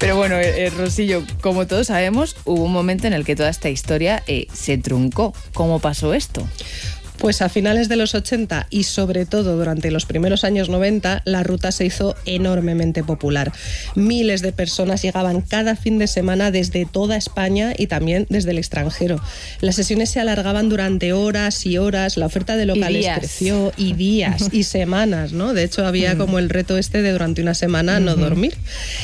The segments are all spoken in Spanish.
Pero bueno, Rosillo, como todos sabemos, hubo un momento en el que toda esta historia se truncó. ¿Cómo pasó esto? Pues a finales de los 80 y sobre todo durante los primeros años 90, la ruta se hizo enormemente popular. Miles de personas llegaban cada fin de semana desde toda España y también desde el extranjero. Las sesiones se alargaban durante horas y horas, la oferta de locales creció y días y semanas, ¿no? De hecho, había como el reto este de durante una semana no dormir.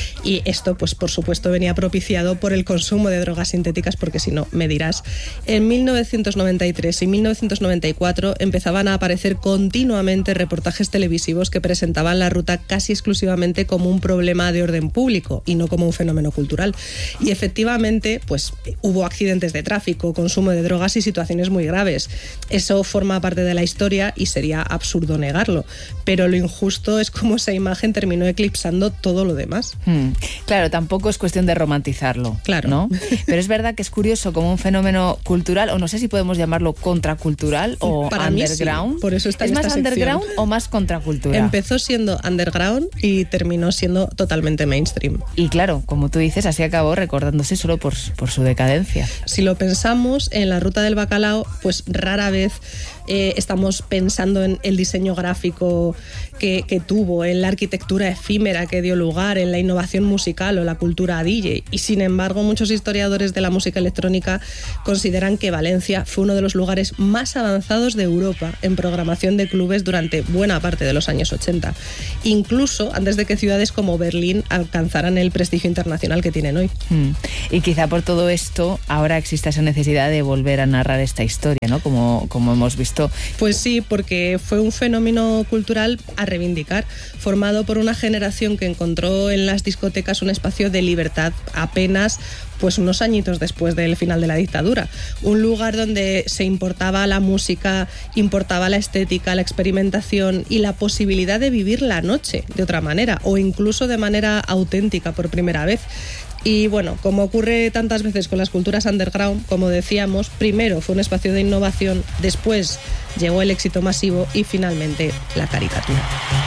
Y esto, pues por supuesto, venía propiciado por el consumo de drogas sintéticas, porque si no, me dirás. En 1993 y 1994 empezaban a aparecer continuamente reportajes televisivos que presentaban la ruta casi exclusivamente como un problema de orden público y no como un fenómeno cultural. Y efectivamente, pues hubo accidentes de tráfico, consumo de drogas y situaciones muy graves. Eso forma parte de la historia y sería absurdo negarlo. Pero lo injusto es cómo esa imagen terminó eclipsando todo lo demás. Claro, tampoco es cuestión de romantizarlo, claro, ¿no? Pero es verdad que es curioso como un fenómeno cultural, o no sé si podemos llamarlo contracultural o para underground. Mí sí, por eso está ¿Es en más esta underground sección. o más contracultura? Empezó siendo underground y terminó siendo totalmente mainstream. Y claro, como tú dices, así acabó recordándose solo por su decadencia. Si lo pensamos, en la ruta del bacalao, pues rara vez estamos pensando en el diseño gráfico que tuvo, en la arquitectura efímera que dio lugar, en la innovación musical o la cultura DJ. Y sin embargo, muchos historiadores de la música electrónica consideran que Valencia fue uno de los lugares más avanzados de Europa en programación de clubes durante buena parte de los años 80, incluso antes de que ciudades como Berlín alcanzaran el prestigio internacional que tienen hoy. Y quizá por todo esto ahora exista esa necesidad de volver a narrar esta historia, ¿no? Como hemos visto. Pues sí, porque fue un fenómeno cultural a reivindicar, formado por una generación que encontró en las discotecas un espacio de libertad apenas pues unos añitos después del final de la dictadura. Un lugar donde se importaba la música, importaba la estética, la experimentación y la posibilidad de vivir la noche de otra manera o incluso de manera auténtica por primera vez. Y bueno, como ocurre tantas veces con las culturas underground, como decíamos, primero fue un espacio de innovación, después llegó el éxito masivo y finalmente la caricatura.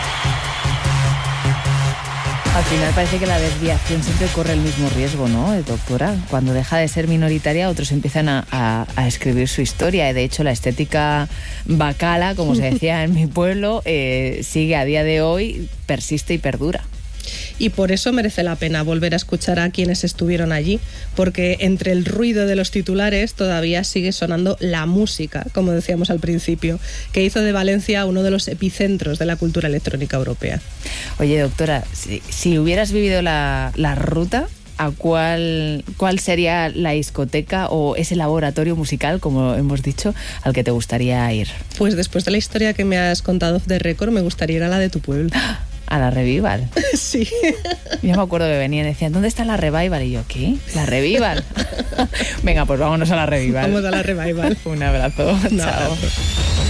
Al final parece que la desviación siempre corre el mismo riesgo, ¿no, doctora? Cuando deja de ser minoritaria, otros empiezan a escribir su historia. De hecho, la estética bacala, como se decía en mi pueblo, sigue a día de hoy, persiste y perdura. Y por eso merece la pena volver a escuchar a quienes estuvieron allí, porque entre el ruido de los titulares todavía sigue sonando la música, como decíamos al principio, que hizo de Valencia uno de los epicentros de la cultura electrónica europea. Oye, doctora, si hubieras vivido la ruta, ¿a cuál sería la discoteca o ese laboratorio musical, como hemos dicho, al que te gustaría ir? Pues después de la historia que me has contado off the record, me gustaría ir a la de tu pueblo. ¿A la Revival? Sí. Yo me acuerdo que venían y decían, ¿dónde está la Revival? Y yo, ¿qué? ¿La Revival? Venga, pues vámonos a la Revival. Vamos a la Revival. Un abrazo. Un Chao. abrazo.